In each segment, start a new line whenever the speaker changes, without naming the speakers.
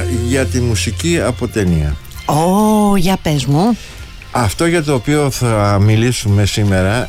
τώρα για τη μουσική από ταινία.
Για πες μου.
Αυτό για το οποίο θα μιλήσουμε σήμερα,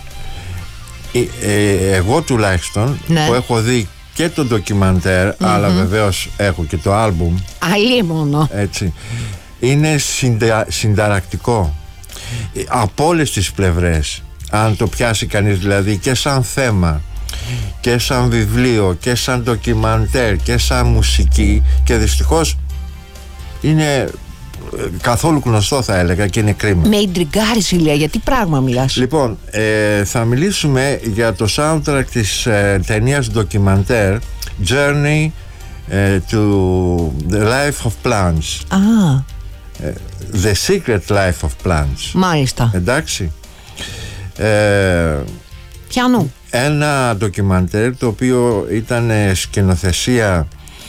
εγώ τουλάχιστον,
ναι,
που έχω δει και το ντοκιμαντέρ, αλλά βεβαίως έχω και το άλμπουμ.
Αλίμονο.
Έτσι. Είναι συνταρακτικό από όλες τις πλευρές, αν το πιάσει κανείς, δηλαδή και σαν θέμα και σαν βιβλίο και σαν ντοκιμαντέρ και σαν μουσική, και δυστυχώς είναι καθόλου γνωστό, θα έλεγα, και είναι κρίμα.
Με ιντριγκάρεις, Ηλία, για τι πράγμα μιλάς?
Λοιπόν, θα μιλήσουμε για το soundtrack της ταινίας ντοκιμαντέρ Journey to the Life of Plants. The Secret Life of Plants.
Μάλιστα.
Εντάξει.
Πιανού.
Ένα ντοκιμαντέρ το οποίο ήταν σκηνοθεσία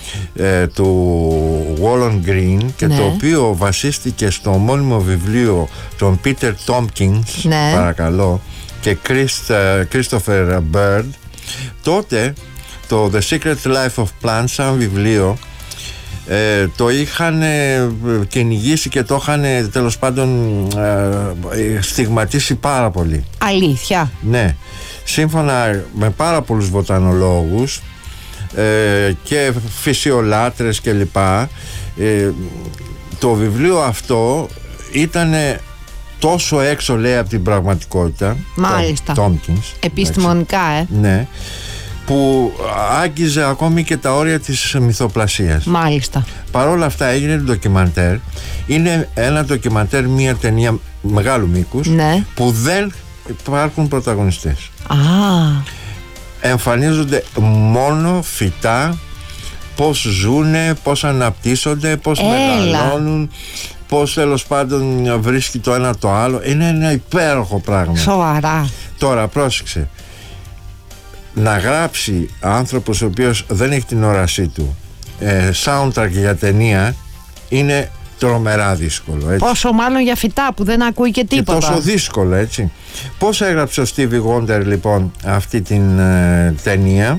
του Wallace Green και το οποίο βασίστηκε στο ομώνυμο βιβλίο των Peter Tompkins, παρακαλώ, και Christopher Bird. Τότε το The Secret Life of Plants σαν βιβλίο το είχαν κυνηγήσει και το είχαν τέλος πάντων στιγματίσει πάρα πολύ.
Αλήθεια?
Ναι. Σύμφωνα με πάρα πολλούς βοτανολόγους και φυσιολάτρες και λοιπά, το βιβλίο αυτό ήταν τόσο έξω, λέει, από την πραγματικότητα.
Μάλιστα.
Tompkins,
επιστημονικά,
ναι, που άγγιζε ακόμη και τα όρια της μυθοπλασίας.
Μάλιστα.
Παρ' όλα αυτά έγινε ντοκιμαντέρ. Είναι ένα ντοκιμαντέρ, μια ταινία μεγάλου μήκους, που δεν υπάρχουν πρωταγωνιστές. Εμφανίζονται μόνο φυτά, πώς ζουνε, πώς αναπτύσσονται, πώς μεγαλώνουν, πώς τέλος πάντων βρίσκει το ένα το άλλο. Είναι ένα υπέροχο πράγμα.
Σοβαρά.
Τώρα πρόσεξε, να γράψει άνθρωπος ο οποίος δεν έχει την όρασή του soundtrack για ταινία είναι τρομερά δύσκολο, έτσι. Πόσο
μάλλον για φυτά που δεν ακούει και τίποτα.
Και τόσο δύσκολο, έτσι. Πώς έγραψε ο Stevie Wonder λοιπόν αυτή την ταινία?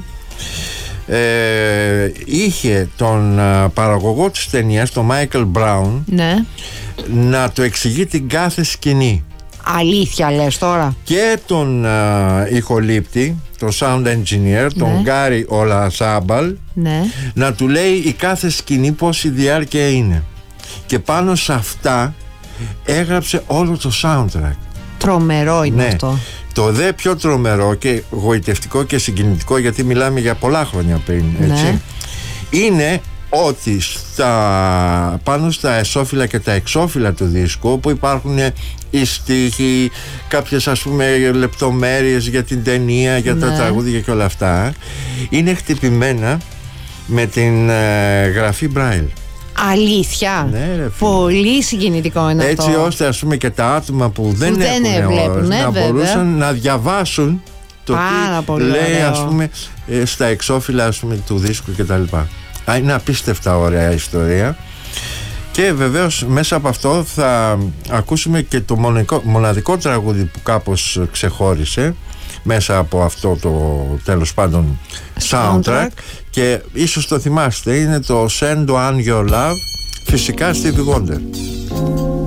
Είχε τον παραγωγό της ταινίας, τον Michael Brown, να του εξηγεί την κάθε σκηνή.
Αλήθεια λες τώρα?
Και τον ηχολήπτη, τον sound engineer, τον Γκάρι Ολασάμπαλ, να του λέει η κάθε σκηνή πόση διάρκεια είναι. Και πάνω σε αυτά έγραψε όλο το soundtrack.
Τρομερό είναι αυτό.
Το δε πιο τρομερό και γοητευτικό και συγκινητικό, γιατί μιλάμε για πολλά χρόνια πριν, έτσι, είναι ότι πάνω στα εσώφυλλα και τα εξώφυλλα του δίσκου, που υπάρχουν οι στίχοι, κάποιες ας πούμε λεπτομέρειες για την ταινία, για τα τραγούδια και όλα αυτά, είναι χτυπημένα με την γραφή Braille.
Αλήθεια? Πολύ συγκινητικό είναι αυτό.
Έτσι ώστε ας πούμε και τα άτομα που δεν έχουν να μπορούσαν να διαβάσουν το τι λέει ας πούμε στα εξώφυλλα ας πούμε του δίσκου κτλ. Είναι απίστευτα ωραία ιστορία. Και βεβαίως μέσα από αυτό θα ακούσουμε και το μοναδικό τραγούδι που κάπως ξεχώρισε μέσα από αυτό το τέλος πάντων soundtrack, και ίσως το θυμάστε, είναι το Send On Your Love, φυσικά Stevie Wonder.